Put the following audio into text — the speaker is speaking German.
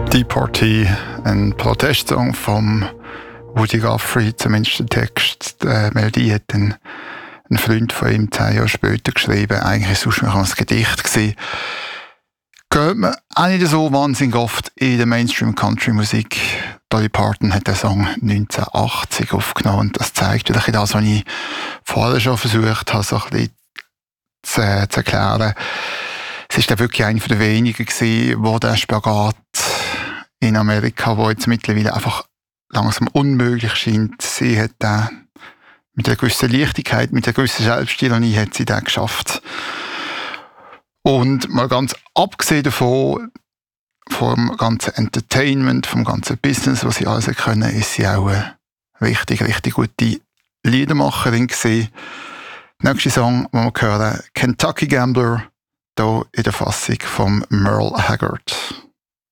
Tea Party, ein Protestsong von Woody Guthrie, zumindest der Text. Die Melodie hat ein Freund von ihm 10 Jahre später geschrieben. Eigentlich war es sonst noch ein Gedicht gewesen. Hört man auch nicht so wahnsinnig oft in der Mainstream-Country-Musik. Dolly Parton hat den Song 1980 aufgenommen und das zeigt das, was ich vorher schon versucht habe, so ein bisschen zu erklären. Es ist dann wirklich einer der wenigen gewesen, wo der Spagat in Amerika, wo jetzt mittlerweile einfach langsam unmöglich scheint. Sie hat den mit einer gewissen Leichtigkeit, mit einer gewissen Selbstironie hat sie den geschafft. Und mal ganz abgesehen davon, vom ganzen Entertainment, vom ganzen Business, was sie alles können, ist sie auch eine richtig, richtig gute Liedermacherin gewesen. Der nächste Song, den wir hören, Kentucky Gambler, hier in der Fassung von Merle Haggard.